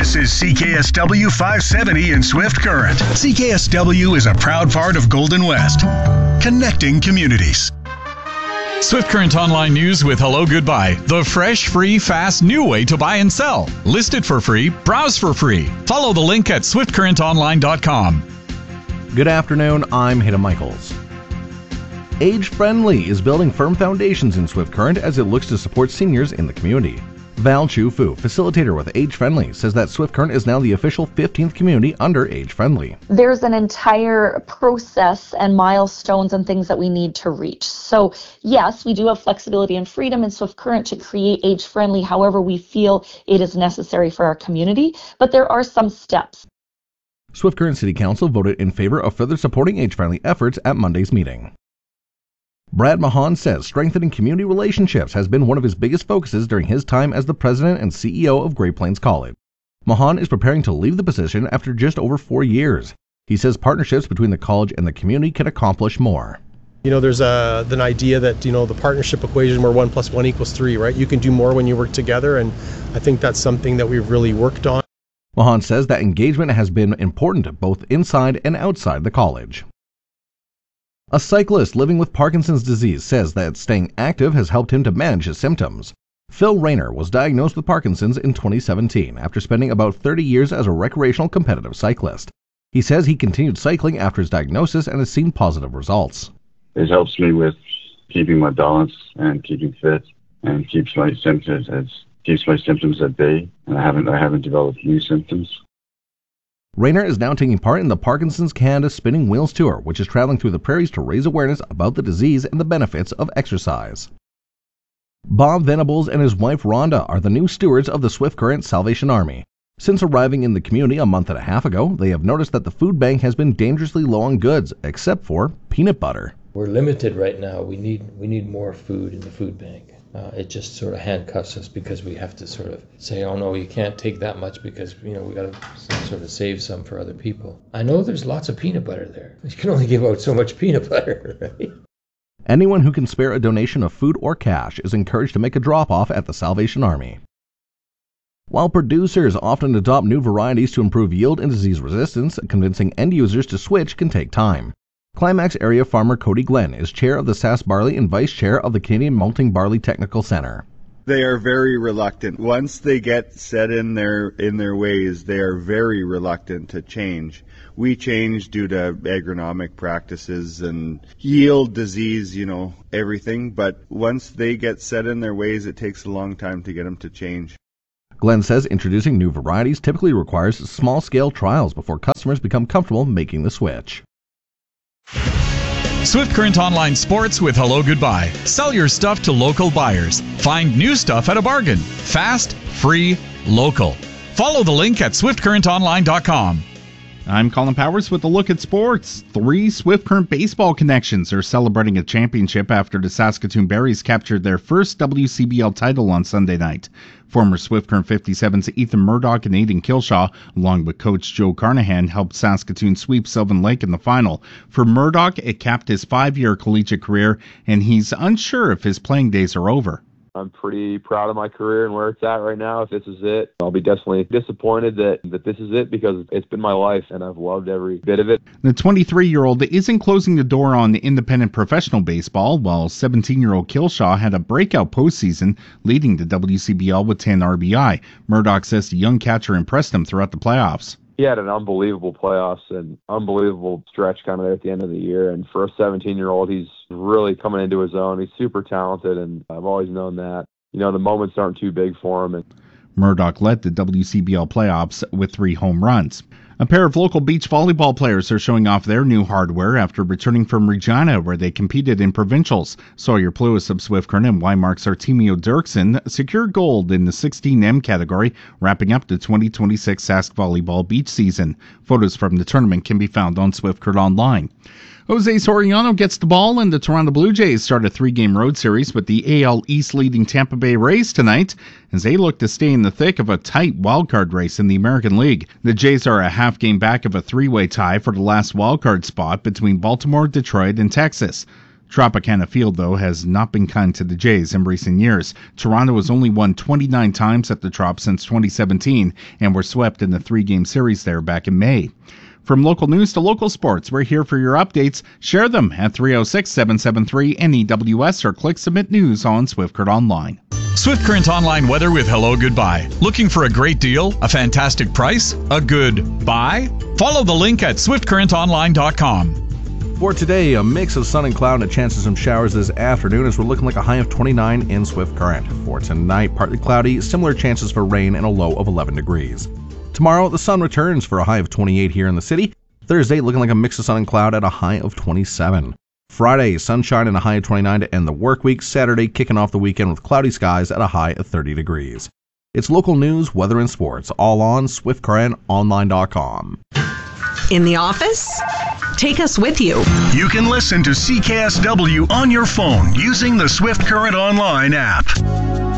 This is CKSW 570 in Swift Current. CKSW is a proud part of Golden West, connecting communities. Swift Current Online News with Hello Goodbye. The fresh, free, fast, new way to buy and sell. List it for free, browse for free. Follow the link at swiftcurrentonline.com. Good afternoon, I'm Hayden Michaels. Age Friendly is building firm foundations in Swift Current as it looks to support seniors in the community. Val Chu Fu, facilitator with Age Friendly, says that Swift Current is now the official 15th community under Age Friendly. There's an entire process and milestones and things that we need to reach. So yes, we do have flexibility and freedom in Swift Current to create Age Friendly however we feel it is necessary for our community, but there are some steps. Swift Current City Council voted in favor of further supporting Age Friendly efforts at Monday's meeting. Brad Mahan says strengthening community relationships has been one of his biggest focuses during his time as the president and CEO of Great Plains College. Mahan is preparing to leave the position after just over 4 years. He says partnerships between the college and the community can accomplish more. There's an idea that, the partnership equation where 1 + 1 = 3, right? You can do more when you work together, and I think that's something that we've really worked on. Mahan says that engagement has been important both inside and outside the college. A cyclist living with Parkinson's disease says that staying active has helped him to manage his symptoms. Phil Rayner was diagnosed with Parkinson's in 2017 after spending about 30 years as a recreational competitive cyclist. He says he continued cycling after his diagnosis and has seen positive results. It helps me with keeping my balance and keeping fit and keeps my symptoms at bay, and I haven't developed new symptoms. Rayner is now taking part in the Parkinson's Canada Spinning Wheels Tour, which is traveling through the prairies to raise awareness about the disease and the benefits of exercise. Bob Venables and his wife Rhonda are the new stewards of the Swift Current Salvation Army. Since arriving in the community a month and a half ago, they have noticed that the food bank has been dangerously low on goods, except for peanut butter. We're limited right now. We need more food in the food bank. It just sort of handcuffs us because we have to sort of say, oh no, you can't take that much because, we got to sort of save some for other people. I know there's lots of peanut butter there. You can only give out so much peanut butter, right? Anyone who can spare a donation of food or cash is encouraged to make a drop-off at the Salvation Army. While producers often adopt new varieties to improve yield and disease resistance, convincing end users to switch can take time. Climax area farmer Cody Glenn is chair of the Sass Barley and vice chair of the Canadian Malting Barley Technical Center. They are very reluctant. Once they get set in their ways, they are very reluctant to change. We change due to agronomic practices and yield, disease, everything. But once they get set in their ways, it takes a long time to get them to change. Glenn says introducing new varieties typically requires small-scale trials before customers become comfortable making the switch. Swift Current Online Sports with Hello Goodbye. Sell your stuff to local buyers. Find new stuff at a bargain. Fast, free, local. Follow the link at swiftcurrentonline.com. I'm Colin Powers with a look at sports. 3 Swift Current baseball connections are celebrating a championship after the Saskatoon Berries captured their first WCBL title on Sunday night. Former Swift Current 57's Ethan Murdoch and Aidan Kilshaw, along with coach Joe Carnahan, helped Saskatoon sweep Sylvan Lake in the final. For Murdoch, it capped his 5-year collegiate career, and he's unsure if his playing days are over. I'm pretty proud of my career and where it's at right now. If this is it, I'll be definitely disappointed that this is it because it's been my life and I've loved every bit of it. The 23-year-old isn't closing the door on independent professional baseball, while 17-year-old Kilshaw had a breakout postseason, leading the WCBL with 10 RBI. Murdoch says the young catcher impressed him throughout the playoffs. He had an unbelievable playoffs and unbelievable stretch kind of there at the end of the year. And for a 17-year-old, he's really coming into his own. He's super talented, and I've always known that. The moments aren't too big for him. Murdoch led the WCBL playoffs with 3 home runs. A pair of local beach volleyball players are showing off their new hardware after returning from Regina, where they competed in provincials. Sawyer Pluis of Swift Current and Weimark's Artemio Dirksen secured gold in the 16M category, wrapping up the 2026 Sask Volleyball Beach season. Photos from the tournament can be found on Swift Current Online. Jose Soriano gets the ball, and the Toronto Blue Jays start a 3-game road series with the AL East leading Tampa Bay Rays tonight as they look to stay in the thick of a tight wildcard race in the American League. The Jays are a half-game back of a 3-way tie for the last wildcard spot between Baltimore, Detroit, and Texas. Tropicana Field, though, has not been kind to the Jays in recent years. Toronto has only won 29 times at the Trop since 2017 and were swept in the 3-game series there back in May. From local news to local sports, we're here for your updates. Share them at 306-773-NEWS or click Submit News on Swift Current Online. Swift Current Online weather with Hello Goodbye. Looking for a great deal, a fantastic price, a good buy? Follow the link at swiftcurrentonline.com. For today, a mix of sun and cloud and a chance of some showers this afternoon as we're looking like a high of 29 in Swift Current. For tonight, partly cloudy, similar chances for rain and a low of 11 degrees. Tomorrow, the sun returns for a high of 28 here in the city. Thursday, looking like a mix of sun and cloud at a high of 27. Friday, sunshine and a high of 29 to end the work week. Saturday, kicking off the weekend with cloudy skies at a high of 30 degrees. It's local news, weather, and sports, all on SwiftCurrentOnline.com. In the office? Take us with you. You can listen to CKSW on your phone using the Swift Current Online app.